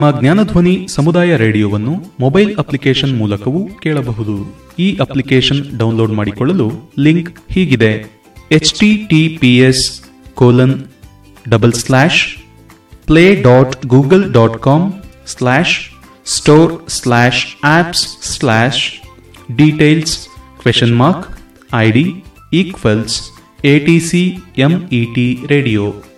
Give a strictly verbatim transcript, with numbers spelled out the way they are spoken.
ನಮ್ಮ ಜ್ಞಾನಧ್ವನಿ ಸಮುದಾಯ ರೇಡಿಯೋವನ್ನು mobile application ಮೂಲಕವೂ ಕೇಳಬಹುದು. ಈ ಅಪ್ಲಿಕೇಶನ್ ಡೌನ್ಲೋಡ್ ಮಾಡಿಕೊಳ್ಳಲು ಲಿಂಕ್ ಹೀಗಿದೆ: H T T P S colon double slash play dot Google dot com slash store slash apps slash details question mark I D equals A T C M E T radio.